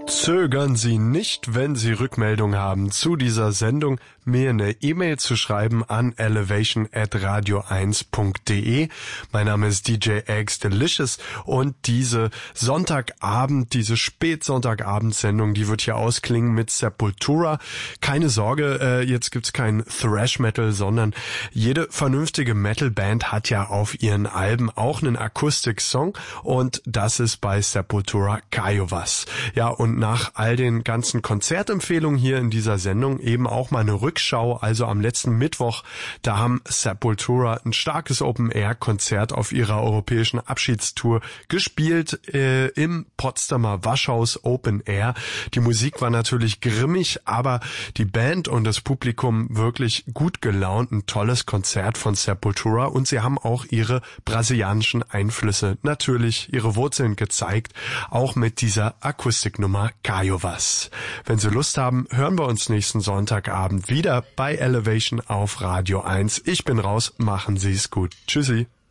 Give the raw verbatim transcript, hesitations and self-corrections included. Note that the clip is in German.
Zögern Sie nicht, wenn Sie Rückmeldung haben zu dieser Sendung, mir eine E-Mail zu schreiben an elevation at radio eins punkt de. Mein Name ist D J Eggs Delicious und diese Sonntagabend, diese Spätsonntagabend-Sendung, die wird hier ausklingen mit Sepultura. Keine Sorge, äh, jetzt gibt's kein Thrash-Metal, sondern jede vernünftige Metal-Band hat ja auf ihren Alben auch einen Akustik-Song und das ist bei Sepultura Kaiowas. Ja, und nach all den ganzen Konzertempfehlungen hier in dieser Sendung eben auch mal eine Rückschau. Also am letzten Mittwoch, da haben Sepultura ein starkes Open-Air-Konzert auf ihrer europäischen Abschiedstour gespielt äh, im Potsdamer Waschhaus Open Air. Die Musik war natürlich grimmig, aber die Band und das Publikum wirklich gut gelaunt. Ein tolles Konzert von Sepultura und sie haben auch ihre brasilianischen Einflüsse, natürlich ihre Wurzeln gezeigt, auch mit dieser Akustiknummer Kaiowas. Wenn Sie Lust haben, hören wir uns nächsten Sonntagabend wieder bei Elevation auf Radio eins. Ich bin raus, machen Sie es gut. Tschüssi.